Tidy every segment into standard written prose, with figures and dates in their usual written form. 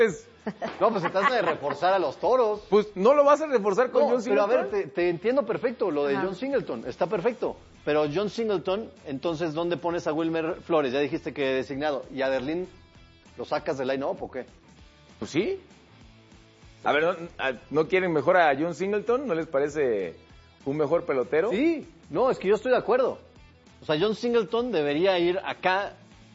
No, pues se trata de reforzar a los Toros. Pues no lo vas a reforzar con No, John pero a Singleton. ver, te entiendo perfecto lo de Ajá. John Singleton, está perfecto. Pero John Singleton, entonces, ¿dónde pones a Wilmer Flores? Ya dijiste que designado. ¿Y a Derlín lo sacas del line-up o qué? Pues sí. A ver, ¿no quieren mejor a John Singleton? ¿No les parece un mejor pelotero? Sí, no, es que yo estoy de acuerdo. O sea, John Singleton debería ir acá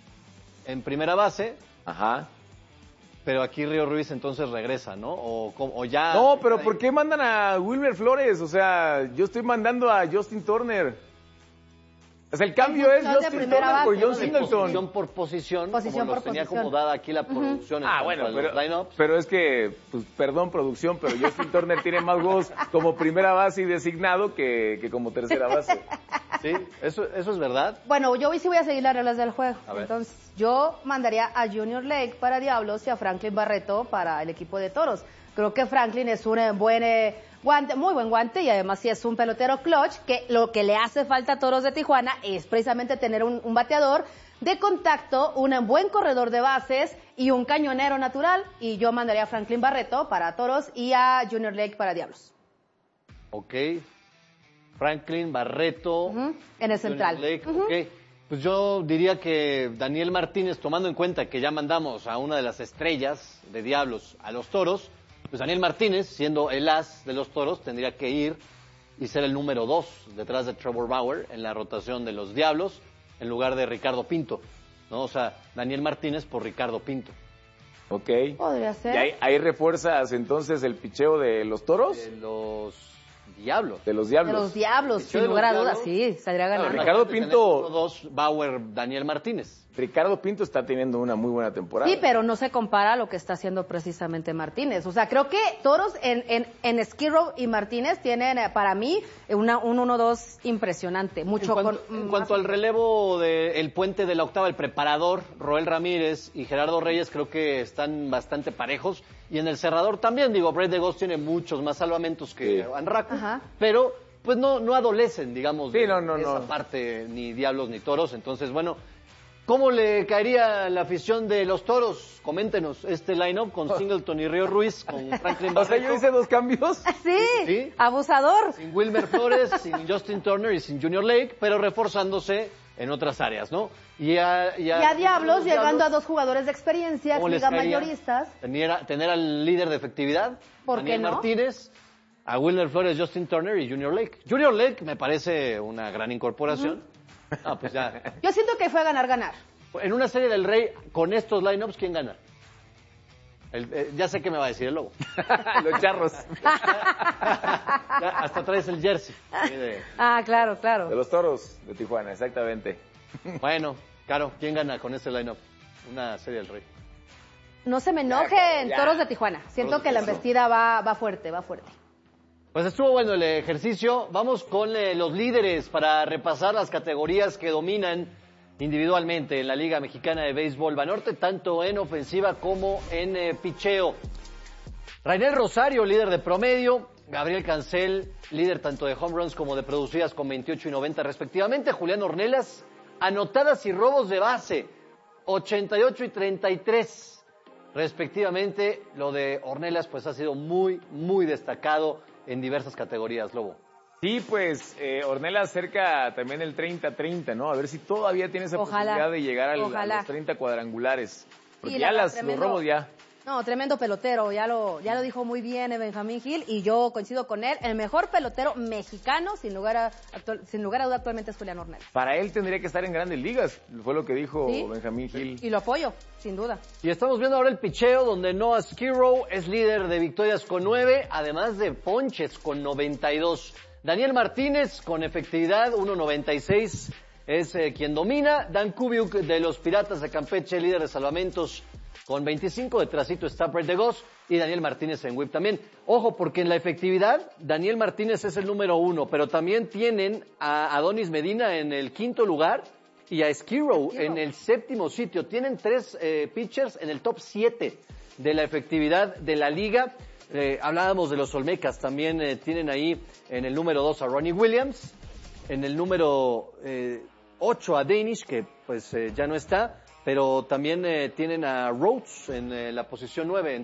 en primera base, Ajá. pero aquí Río Ruiz entonces regresa, ¿no? O ya... No, pero ¿por qué mandan a Wilmer Flores? O sea, yo estoy mandando a Justin Turner. O sea, el cambio es función de Justin primera Turner por base, John ¿no? Singleton. Posición por posición, Posición como por los tenía posición. acomodada aquí la producción en Ah, cuanto bueno, a los lineups. pero es que, pues, perdón producción, pero Justin Turner tiene más juegos como primera base y designado que como tercera base. Sí, eso es verdad. Bueno, yo hoy sí voy a seguir las reglas del juego. A ver. Entonces, yo mandaría a Junior Lake para Diablos y a Franklin Barreto para el equipo de Toros. Creo que Franklin es un buen guante, muy buen guante, y además sí es un pelotero clutch, que lo que le hace falta a Toros de Tijuana es precisamente tener un bateador de contacto, un buen corredor de bases y un cañonero natural. Y yo mandaría a Franklin Barreto para Toros y a Junior Lake para Diablos. Ok. Franklin, Barreto. En el central. Junior Lake, ok. Pues yo diría que Daniel Martínez, tomando en cuenta que ya mandamos a una de las estrellas de Diablos a los Toros, pues Daniel Martínez, siendo el as de los Toros, tendría que ir y ser el número 2 detrás de Trevor Bauer en la rotación de los Diablos, en lugar de Ricardo Pinto, ¿no? O sea, Daniel Martínez por Ricardo Pinto. Ok. Podría ¿Y ser. ahí refuerzas entonces el picheo de los Toros? De los Diablos. De los De Diablos. los Diablos, Picheo sin de los lugar a Diablos. dudas, sí, saldría ganando. Ricardo Pinto- 2 Bauer, Daniel Martínez. Ricardo Pinto está teniendo una muy buena temporada. Sí, pero no se compara a lo que está haciendo precisamente Martínez. O sea, creo que Toros en Skid Row y Martínez tienen, para mí, un 1-2 impresionante. Mucho En cuanto al relevo del puente de la octava, el preparador, Roel Ramírez y Gerardo Reyes, creo que están bastante parejos. Y en el cerrador también, digo, Brett DeGoss tiene muchos más salvamentos que Sí. Anraco, Ajá. pero pues no adolecen, digamos, Sí, de no. esa parte, ni Diablos ni Toros. Entonces, bueno, ¿cómo le caería la afición de los Toros? Coméntenos este line-up con Singleton y Río Ruiz, con Franklin O sea, yo Barreto, hice 2 cambios. Sí, Sí. abusador. sin Wilmer Flores, sin Justin Turner y sin Junior Lake, pero reforzándose en otras áreas, ¿no? Y a Diablos, los llegando a 2 jugadores de experiencia, ¿cómo les liga caería mayoristas. tener al líder de efectividad, ¿Por qué Daniel no? Martínez, a Wilmer Flores, Justin Turner y Junior Lake. Junior Lake me parece una gran incorporación. Ah, pues ya. Yo siento que fue a ganar. En una serie del Rey, con estos lineups, ¿quién gana? Ya sé qué me va a decir el Lobo. Los Charros. Ya, hasta traes el jersey. Ah, claro, De claro. los Toros de Tijuana, exactamente. Bueno, Caro, ¿quién gana con este lineup? Una serie del Rey. No se me enojen, ya. Toros de Tijuana. Siento Toros de que la Tijuana. embestida va fuerte, va fuerte. Pues estuvo bueno el ejercicio. Vamos con los líderes para repasar las categorías que dominan individualmente en la Liga Mexicana de Béisbol Banorte, tanto en ofensiva como en picheo. Rainer Rosario, líder de promedio. Gabriel Cancel, líder tanto de home runs como de producidas con 28 y 90 respectivamente. Julián Ornelas, anotadas y robos de base, 88 y 33 respectivamente. Lo de Ornelas pues ha sido muy, muy destacado en diversas categorías, Lobo. Sí, pues Ornelas cerca también el 30-30, ¿no? A ver si todavía tiene esa Ojalá. posibilidad de llegar a Ojalá. los 30 cuadrangulares. Porque Sí, ya la verdad, los tremendo. robos ya. No, tremendo pelotero, ya lo dijo muy bien Benjamín Gil, y yo coincido con él. El mejor pelotero mexicano, sin lugar a duda, actualmente es Julián Ornelas. Para él tendría que estar en grandes ligas, fue lo que dijo Sí. Benjamín Gil. Y lo apoyo, sin duda. Y estamos viendo ahora el picheo, donde Noah Skirrow es líder de victorias con 9, además de ponches con 92. Daniel Martínez con efectividad 1.96 es quien domina. Dan Kubiuk de los Piratas de Campeche, líder de salvamentos con 25. Detrásito está Brett DeGoss y Daniel Martínez en whip también. Ojo, porque en la efectividad Daniel Martínez es el número 1, pero también tienen a Adonis Medina en el 5º lugar y a Skirrow en el 7º sitio. Tienen 3 pitchers en el top 7 de la efectividad de la liga. Hablábamos de los Olmecas, también tienen ahí en el número 2 a Ronnie Williams, en el número 8 a Danish, que pues ya no está, pero también tienen a Rhodes en la posición 9.